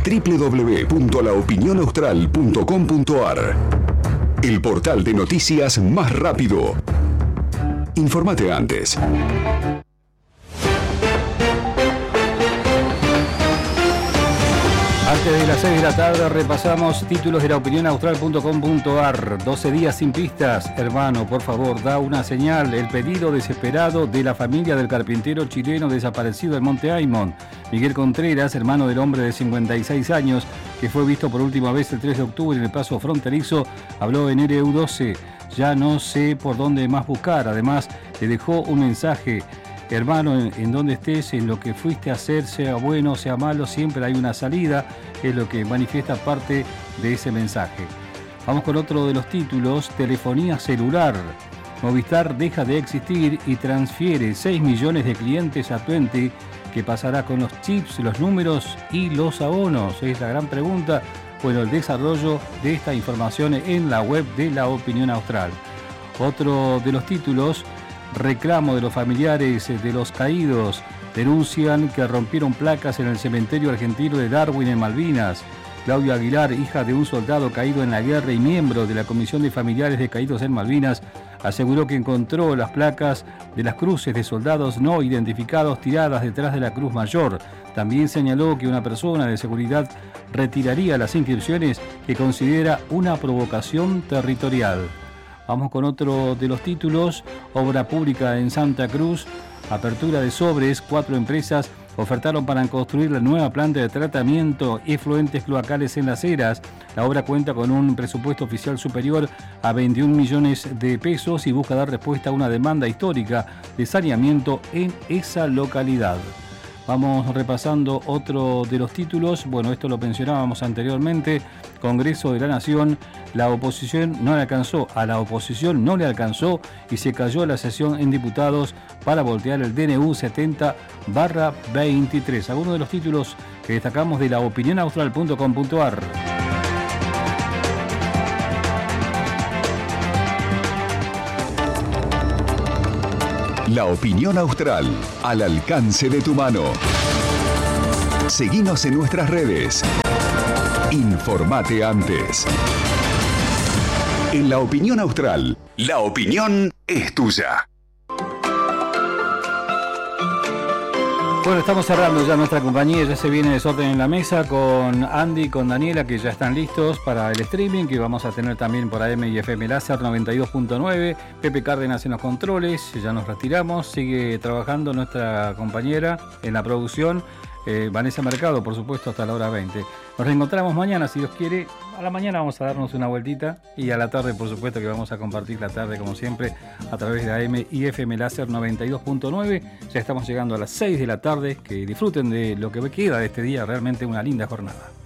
www.laopinionaustral.com.ar. El portal de noticias más rápido. Infórmate antes. Antes de las 6 de la tarde repasamos títulos de laopinionaustral.com.ar. 12 días sin pistas. Hermano, por favor, da una señal. El pedido desesperado de la familia del carpintero chileno desaparecido en Monte Aymon. Miguel Contreras, hermano del hombre de 56 años, que fue visto por última vez el 3 de octubre en el paso fronterizo, habló en RU12. Ya no sé por dónde más buscar. Además, le dejó un mensaje. Hermano, en donde estés, en lo que fuiste a hacer, sea bueno, sea malo, siempre hay una salida, es lo que manifiesta parte de ese mensaje. Vamos con otro de los títulos: telefonía celular. Movistar deja de existir y transfiere 6 millones de clientes a Tuenti. ¿Qué pasará con los chips, los números y los abonos? Es la gran pregunta. Bueno, el desarrollo de esta información en la web de La Opinión Austral. Otro de los títulos: reclamo de los familiares de los caídos. Denuncian que rompieron placas en el cementerio argentino de Darwin en Malvinas. Claudia Aguilar, hija de un soldado caído en la guerra y miembro de la Comisión de Familiares de Caídos en Malvinas, aseguró que encontró las placas de las cruces de soldados no identificados tiradas detrás de la Cruz Mayor. También señaló que una persona de seguridad retiraría las inscripciones que considera una provocación territorial. Vamos con otro de los títulos: obra pública en Santa Cruz, apertura de sobres, 4 empresas ofertaron para construir la nueva planta de tratamiento y efluentes cloacales en Las Heras. La obra cuenta con un presupuesto oficial superior a 21 millones de pesos y busca dar respuesta a una demanda histórica de saneamiento en esa localidad. Vamos repasando otro de los títulos. Bueno, esto lo mencionábamos anteriormente. Congreso de la Nación, la oposición no le alcanzó. A la oposición no le alcanzó y se cayó la sesión en diputados para voltear el DNU 70/23. Algunos de los títulos que destacamos de laopinionaustral.com.ar. La Opinión Austral, al alcance de tu mano. Seguinos en nuestras redes. Informate antes. En La Opinión Austral, la opinión es tuya. Bueno, estamos cerrando ya nuestra compañía, ya se viene Desorden en la Mesa con Andy, con Daniela, que ya están listos para el streaming, que vamos a tener también por AM y FM Láser 92.9, Pepe Cárdenas en los controles, ya nos retiramos, sigue trabajando nuestra compañera en la producción, Vanessa Mercado, por supuesto, hasta la hora 20. Nos reencontramos mañana, si Dios quiere. A la mañana vamos a darnos una vueltita y a la tarde, por supuesto, que vamos a compartir la tarde, como siempre, a través de AM y FM Láser 92.9. Ya estamos llegando a las 6 de la tarde. Que disfruten de lo que queda de este día, realmente una linda jornada.